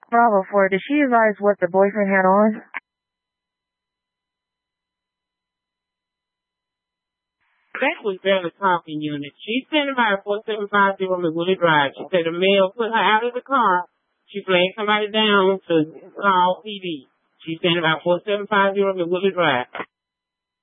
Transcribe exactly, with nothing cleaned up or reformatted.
Bravo four, did she advise what the boyfriend had on? That was barely talking unit. She's standing by four seven five zero McWillie Drive. She said a male put her out of the car. She flagged somebody down to call P D. She's standing by four seven five zero McWillie Drive.